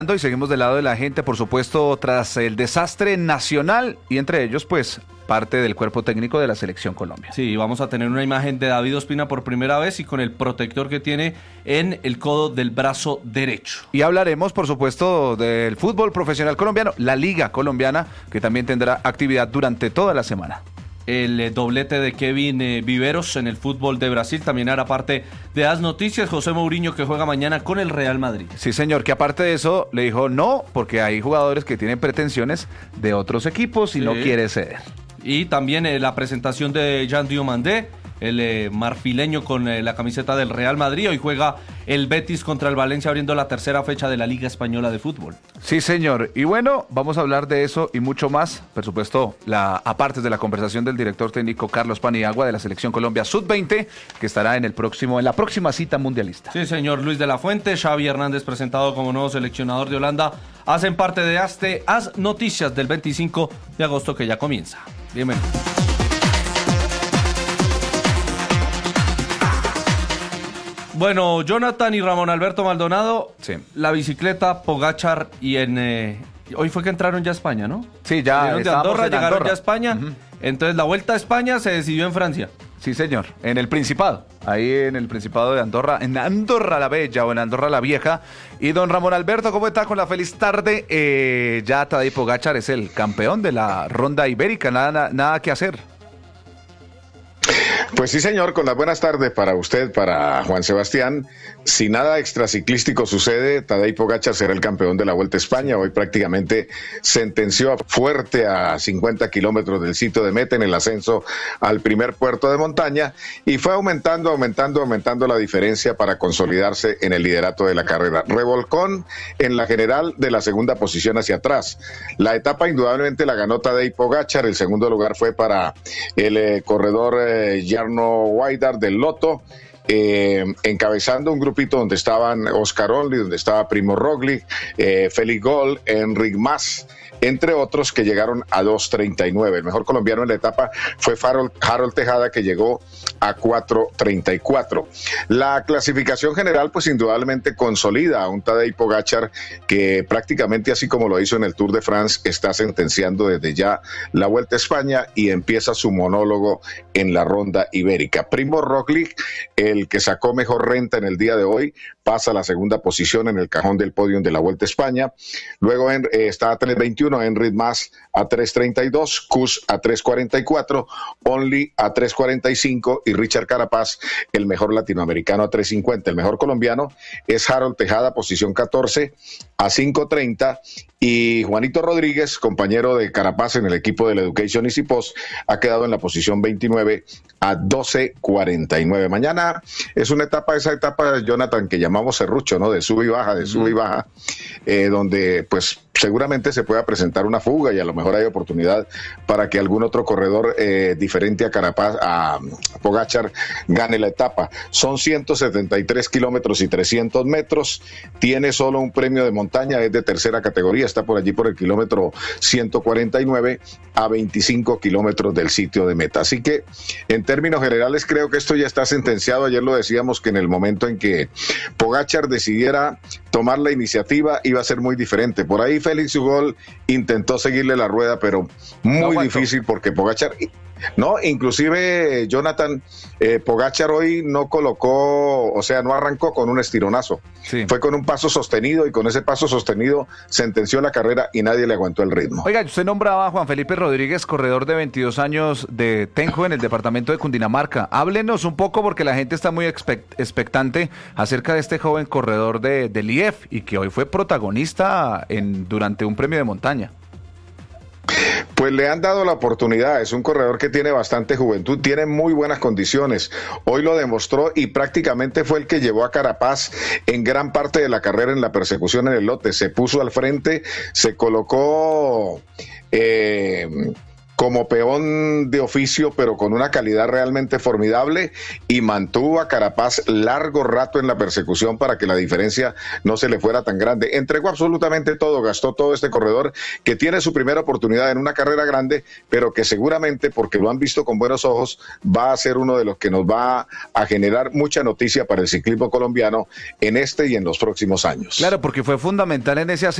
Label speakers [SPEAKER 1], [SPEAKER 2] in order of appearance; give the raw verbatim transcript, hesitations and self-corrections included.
[SPEAKER 1] Y seguimos del lado de la gente, por supuesto, tras el desastre nacional y entre ellos, pues, parte del cuerpo técnico de la Selección Colombia.
[SPEAKER 2] Sí, vamos a tener una imagen de David Ospina por primera vez y con el protector que tiene en el codo del brazo derecho.
[SPEAKER 1] Y hablaremos, por supuesto, del fútbol profesional colombiano, la Liga Colombiana, que también tendrá actividad durante toda la semana.
[SPEAKER 2] El eh, doblete de Kevin eh, Viveros en el fútbol de Brasil también hará parte de las noticias. José Mourinho, que juega mañana con el Real Madrid.
[SPEAKER 1] Sí, señor, que aparte de eso le dijo no, porque hay jugadores que tienen pretensiones de otros equipos y sí. no quiere ceder.
[SPEAKER 2] Y también eh, la presentación de Jean Diomandé, el eh, marfileño con eh, la camiseta del Real Madrid. Hoy juega el Betis contra el Valencia abriendo la tercera fecha de la Liga Española de Fútbol.
[SPEAKER 1] Sí, señor. Y bueno, vamos a hablar de eso y mucho más. Por supuesto, la, aparte de la conversación del director técnico Carlos Paniagua de la Selección Colombia sub veinte, que estará en el próximo, en la próxima cita mundialista.
[SPEAKER 2] Sí, señor. Luis de la Fuente, Xavi Hernández presentado como nuevo seleccionador de Holanda, hacen parte de este As Noticias del veinticinco de agosto que ya comienza. Bienvenido. Bueno, Jonathan y Ramón Alberto Maldonado,
[SPEAKER 1] sí.
[SPEAKER 2] La bicicleta, Pogačar y en... Eh, hoy fue que entraron ya a España, ¿no?
[SPEAKER 1] Sí, ya
[SPEAKER 2] Salieron de Andorra,
[SPEAKER 1] en
[SPEAKER 2] llegaron
[SPEAKER 1] Andorra.
[SPEAKER 2] ya a España. Uh-huh. Entonces la vuelta a España se decidió en Francia.
[SPEAKER 1] Sí, señor, en el Principado, ahí en el Principado de Andorra, en Andorra la Bella o en Andorra la Vieja. Y don Ramón Alberto, ¿cómo está? Con la feliz tarde. Eh, ya Tadej Pogačar es el campeón de la ronda ibérica, nada, nada que hacer.
[SPEAKER 3] Pues sí, señor, con las buenas tardes para usted, para Juan Sebastián. Si nada extraciclístico sucede, Tadej Pogačar será el campeón de la Vuelta a España. Hoy prácticamente sentenció fuerte a cincuenta kilómetros del sitio de meta en el ascenso al primer puerto de montaña y fue aumentando, aumentando, aumentando la diferencia para consolidarse en el liderato de la carrera. Revolcón en la general de la segunda posición hacia atrás. La etapa indudablemente la ganó Tadej Pogačar, el segundo lugar fue para el eh, corredor eh, Jarno Waidar del Lotto. Eh, encabezando un grupito donde estaban Oscar Only, donde estaba Primo Roglic, eh, Félix Gol, Enric Mas, entre otros que llegaron a dos treinta y nueve. El mejor colombiano en la etapa fue Harold, Harold Tejada, que llegó a cuatro treinta y cuatro. La clasificación general pues indudablemente consolida a un Tadej Pogačar que prácticamente así como lo hizo en el Tour de France está sentenciando desde ya la Vuelta a España y empieza su monólogo en la ronda ibérica. Primo Roglic, el que sacó mejor renta en el día de hoy, pasa a la segunda posición en el cajón del podio de la Vuelta a España. Luego en, eh, está a tres veintiuno, Enric Mas a tres treinta y dos, Kuss a tres cuarenta y cuatro, Only a tres cuarenta y cinco y Richard Carapaz, el mejor latinoamericano, a tres cincuenta. El mejor colombiano es Harold Tejada, posición catorce, a cinco treinta, y Juanito Rodríguez, compañero de Carapaz en el equipo del Education Easy Post, ha quedado en la posición veintinueve a doce cuarenta y nueve. Mañana es una etapa, esa etapa, Jonathan, que llamamos serrucho, ¿no? De sube y baja, de sube y baja, eh, donde pues seguramente se pueda presentar una fuga y a lo mejor hay oportunidad para que algún otro corredor eh, diferente a Carapaz, a Pogačar, gane la etapa. Son ciento setenta y tres kilómetros y trescientos metros, tiene solo un premio de montaña, es de tercera categoría, está por allí por el kilómetro ciento cuarenta y nueve a veinticinco kilómetros del sitio de meta. Así que en términos generales creo que esto ya está sentenciado. Ayer lo decíamos que en el momento en que Pogačar decidiera tomar la iniciativa iba a ser muy diferente. Por ahí Félix Gol intentó seguirle la rueda, pero muy no difícil porque Pogačar... No, inclusive Jonathan, eh, Pogačar hoy no colocó, o sea, no arrancó con un estironazo, sí. Fue con un paso sostenido y con ese paso sostenido sentenció la carrera y nadie le aguantó el ritmo.
[SPEAKER 1] Oiga, usted nombraba a Juan Felipe Rodríguez, corredor de veintidós años de Tenjo en el departamento de Cundinamarca. Háblenos un poco porque la gente está muy expect- expectante acerca de este joven corredor de, de L I E F y que hoy fue protagonista en, durante un premio de montaña.
[SPEAKER 3] Pues le han dado la oportunidad, es un corredor que tiene bastante juventud, tiene muy buenas condiciones, hoy lo demostró y prácticamente fue el que llevó a Carapaz en gran parte de la carrera en la persecución en el lote, se puso al frente, se colocó... Eh, como peón de oficio, pero con una calidad realmente formidable, y mantuvo a Carapaz largo rato en la persecución para que la diferencia no se le fuera tan grande. Entregó absolutamente todo, gastó todo este corredor que tiene su primera oportunidad en una carrera grande, pero que seguramente, porque lo han visto con buenos ojos, va a ser uno de los que nos va a generar mucha noticia para el ciclismo colombiano en este y en los próximos años.
[SPEAKER 1] Claro, porque fue fundamental en ese